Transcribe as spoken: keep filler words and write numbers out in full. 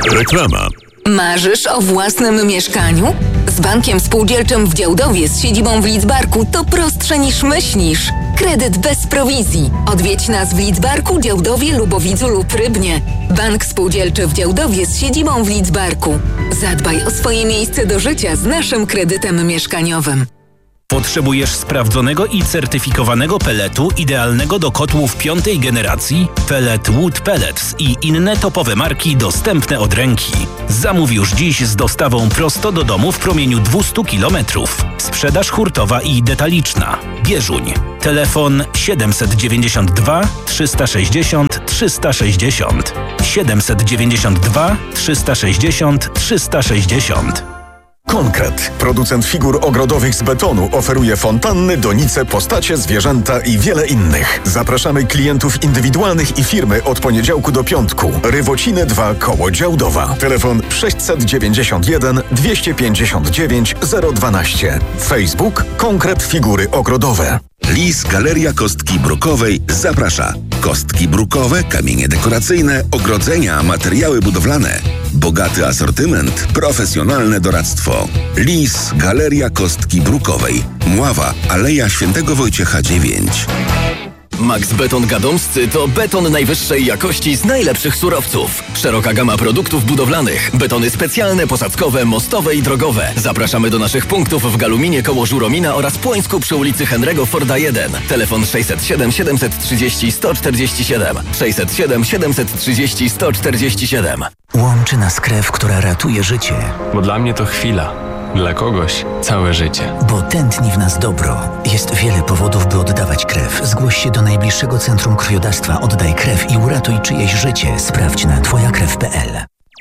Reklama. Marzysz o własnym mieszkaniu? Z Bankiem Spółdzielczym w Działdowie z siedzibą w Lidzbarku to prostsze niż myślisz. Kredyt bez prowizji. Odwiedź nas w Lidzbarku, Działdowie, Lubowidzu lub Rybnie. Bank Spółdzielczy w Działdowie z siedzibą w Lidzbarku. Zadbaj o swoje miejsce do życia z naszym kredytem mieszkaniowym. Potrzebujesz sprawdzonego i certyfikowanego peletu idealnego do kotłów piątej generacji? Pellet Wood Pellets i inne topowe marki dostępne od ręki. Zamów już dziś z dostawą prosto do domu w promieniu dwieście kilometrów. Sprzedaż hurtowa i detaliczna. Bieżuń. Telefon siedem dziewięć dwa trzysta sześćdziesiąt trzysta sześćdziesiąt. siedem dziewięć dwa trzysta sześćdziesiąt trzysta sześćdziesiąt. Konkret. Producent figur ogrodowych z betonu oferuje fontanny, donice, postacie, zwierzęta i wiele innych. Zapraszamy klientów indywidualnych i firmy od poniedziałku do piątku. Rywociny dwa koło Działdowa. Telefon sześć dziewięć jeden dwieście pięćdziesiąt dziewięć zero dwanaście. Facebook Konkret Figury Ogrodowe. Lis Galeria Kostki Brukowej zaprasza. Kostki brukowe, kamienie dekoracyjne, ogrodzenia, materiały budowlane. Bogaty asortyment, profesjonalne doradztwo. Lis Galeria Kostki Brukowej. Mława, Aleja Świętego Wojciecha dziewięć. Max Beton Gadomscy to beton najwyższej jakości z najlepszych surowców. Szeroka gama produktów budowlanych. Betony specjalne, posadzkowe, mostowe i drogowe. Zapraszamy do naszych punktów w Galuminie koło Żuromina oraz Płońsku przy ulicy Henry'ego Forda jeden. Telefon sześćset siedem siedemset trzydzieści sto czterdzieści siedem. sześćset siedem siedemset trzydzieści sto czterdzieści siedem. Łączy nas krew, która ratuje życie. Bo dla mnie to chwila. Dla kogoś całe życie. Bo tętni w nas dobro. Jest wiele powodów, by oddawać krew. Zgłoś się do najbliższego centrum krwiodawstwa. Oddaj krew i uratuj czyjeś życie. Sprawdź na twoja krew kropka pe el.